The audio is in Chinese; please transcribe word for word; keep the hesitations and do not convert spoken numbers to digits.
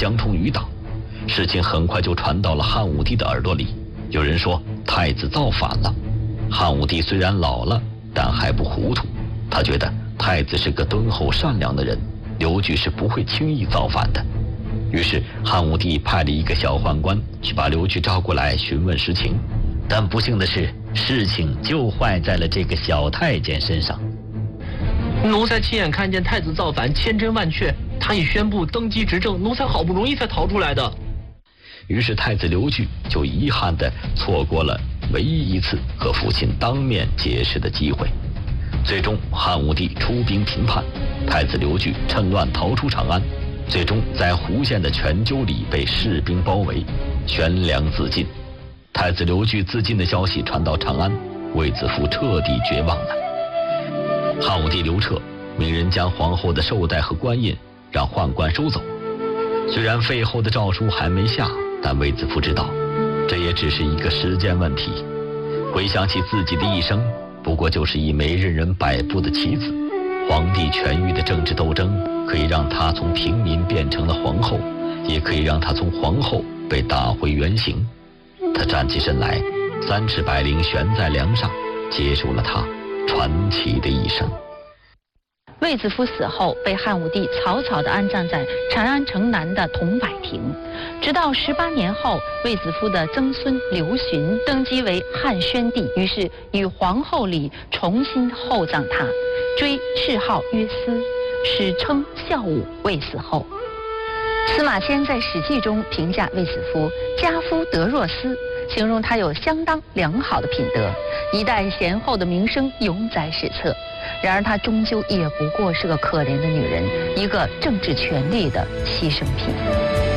江通余党。事情很快就传到了汉武帝的耳朵里，有人说太子造反了。汉武帝虽然老了，但还不糊涂，他觉得太子是个敦厚善良的人，刘据是不会轻易造反的。于是汉武帝派了一个小宦官去把刘据招过来询问实情，但不幸的是，事情就坏在了这个小太监身上。 奴才亲眼看见太子造反，千真万确，他已宣布登基执政，奴才好不容易才逃出来的。 于是太子刘据就遗憾地错过了唯一一次和父亲当面解释的机会。最终汉武帝出兵平叛，太子刘据趁乱逃出长安，最终在胡县的泉州里被士兵包围，悬梁自尽。太子刘据自尽的消息传到长安，卫子夫彻底绝望了。汉武帝刘彻命人将皇后的绶带和官印让宦官收走。虽然废后的诏书还没下，但卫子夫知道，这也只是一个时间问题。回想起自己的一生，不过就是一枚任人摆布的棋子。皇帝权欲的政治斗争，可以让他从平民变成了皇后，也可以让他从皇后被打回原形。他站起身来，三尺白绫悬在梁上，结束了他传奇的一生。 卫子夫死后，被汉武帝草草地安葬在长安城南的桐柏亭。直到十八年后，卫子夫的曾孙刘询登基为汉宣帝，于是与皇后李重新厚葬他，追谥号曰思，史称孝武卫死后。司马迁在《史记》中评价卫子夫家夫德若思，形容他有相当良好的品德，一代贤后的名声永载史册。然而她终究也不过是个可怜的女人，一个政治权力的牺牲品。